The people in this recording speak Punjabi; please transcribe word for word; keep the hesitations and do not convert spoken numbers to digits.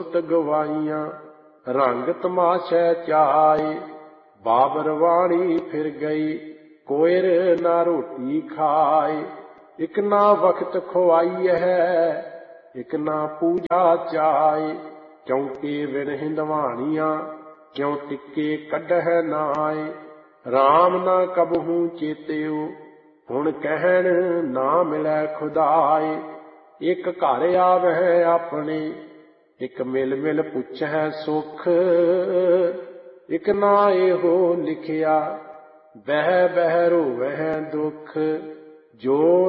ਸੁਰਤ ਗਵਾਈਆਂ, ਰੰਗ ਤਮਾਸ਼ੈ ਚਾਏ। ਬਾਬਰ ਵਾਣੀ ਫਿਰ ਗਈ, ਕੋਇਰ ਨਾ ਰੋਟੀ ਖਾਏ। ਇਕ ਨਾ ਵਕਤ ਖੁਆਈ ਹੈ, ਇਕ ਨਾ ਪੂਜਾ ਚਾਏ। ਕਿਉਂਕਿ ਵਿਣ ਹਿੰਦਵਾਣੀਆਂ, ਕਿਉਂ ਟਿੱਕੇ ਕੱਢਹਿ ਨਾਏ। ਰਾਮ ਨਾ ਕਬਹੂ ਚੇਤਿਓ, ਹੁਣ ਕਹਿਣ ਨਾ ਮਿਲੈ ਖੁਦਾਏ। ਇੱਕ ਘਰ ਆਵਹਿ ਆਪਣੇ, ਇੱਕ ਮਿਲ ਮਿਲ ਪੁੱਛੈ ਸੁਖ। ਇੱਕ ਨਾ ਇਹੋ ਲਿਖਿਆ, ਬਹਿ ਬਹਿ ਰੋਵਹਿ ਦੁੱਖ। ਜੋ